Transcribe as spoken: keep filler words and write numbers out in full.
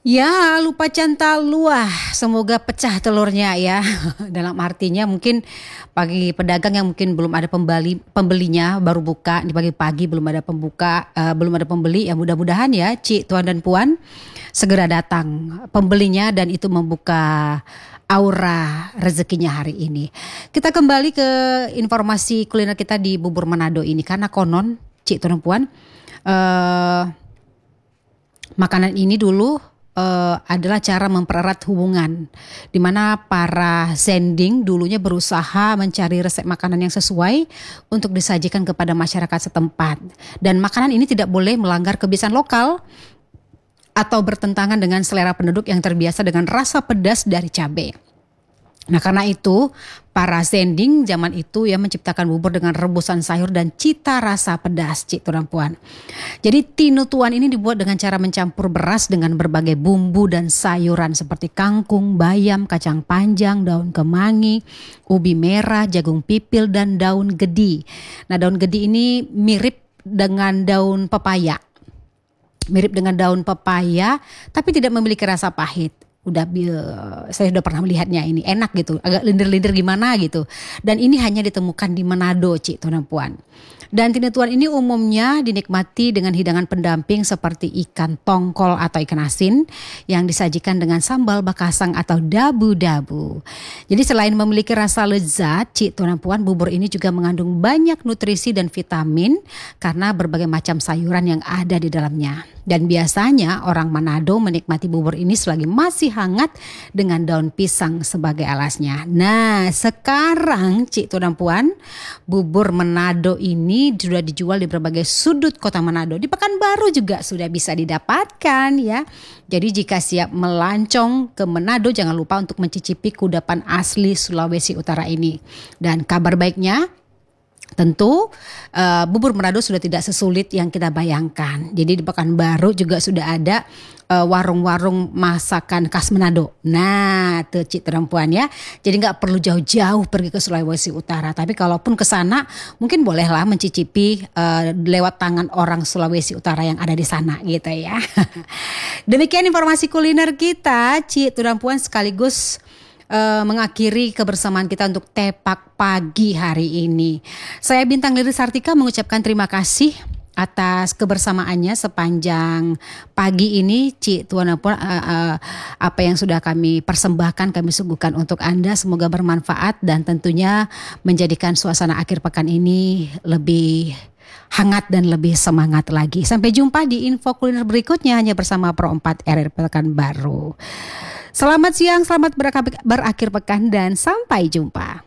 Ya, lupa cental luah, semoga pecah telurnya ya. Dalam artinya mungkin bagi pedagang yang mungkin belum ada pembeli pembelinya baru buka di pagi-pagi belum ada pembuka eh, belum ada pembeli ya mudah-mudahan ya Cik, Tuan dan Puan segera datang pembelinya dan itu membuka aura rezekinya hari ini. Kita kembali ke informasi kuliner kita di Bubur Manado ini karena konon Cik, Tuan dan Puan eh, makanan ini dulu Uh, adalah cara mempererat hubungan, di mana para zending dulunya berusaha mencari resep makanan yang sesuai untuk disajikan kepada masyarakat setempat. Dan makanan ini tidak boleh melanggar kebiasaan lokal atau bertentangan dengan selera penduduk yang terbiasa dengan rasa pedas dari cabai. Nah karena itu para zending zaman itu ya menciptakan bubur dengan rebusan sayur dan cita rasa pedas, Cik, Tuan Puan. Jadi tinutuan ini dibuat dengan cara mencampur beras dengan berbagai bumbu dan sayuran seperti kangkung, bayam, kacang panjang, daun kemangi, ubi merah, jagung pipil dan daun gedi. Nah daun gedi ini mirip dengan daun pepaya. Mirip dengan daun pepaya tapi tidak memiliki rasa pahit. Udah saya sudah pernah melihatnya, ini enak gitu, agak lindir-lindir gimana gitu. Dan ini hanya ditemukan di Manado, Cik, Tuan dan Puan. Dan tinutuan ini umumnya dinikmati dengan hidangan pendamping seperti ikan tongkol atau ikan asin yang disajikan dengan sambal bakasang atau dabu-dabu. Jadi selain memiliki rasa lezat, Cik, Tuan dan Puan, bubur ini juga mengandung banyak nutrisi dan vitamin karena berbagai macam sayuran yang ada di dalamnya. Dan biasanya orang Manado menikmati bubur ini selagi masih hangat dengan daun pisang sebagai alasnya. Nah sekarang Cik, Tuan dan Puan, bubur Manado ini sudah dijual di berbagai sudut kota Manado. Di Pekanbaru juga sudah bisa didapatkan ya. Jadi jika siap melancong ke Manado jangan lupa untuk mencicipi kudapan asli Sulawesi Utara ini. Dan kabar baiknya tentu uh, bubur Manado sudah tidak sesulit yang kita bayangkan. Jadi di Pekanbaru juga sudah ada uh, warung-warung masakan khas Manado. Nah, tuh Cik, Tuan Puan ya. Jadi nggak perlu jauh-jauh pergi ke Sulawesi Utara. Tapi kalaupun ke sana, mungkin bolehlah mencicipi uh, lewat tangan orang Sulawesi Utara yang ada di sana gitu ya. Demikian informasi kuliner kita, Cik, Tuan Puan, sekaligus Uh, mengakhiri kebersamaan kita untuk Tepak Pagi hari ini. Saya Bintang Lili Sartika mengucapkan terima kasih atas kebersamaannya sepanjang pagi ini, Cik, Tuan dan Puan. uh, uh, apa yang sudah kami persembahkan, kami suguhkan untuk Anda, semoga bermanfaat dan tentunya menjadikan suasana akhir pekan ini lebih hangat dan lebih semangat lagi. Sampai jumpa di info kuliner berikutnya hanya bersama Pro empat R R Pekanbaru. Selamat siang, selamat berakhir pekan dan sampai jumpa.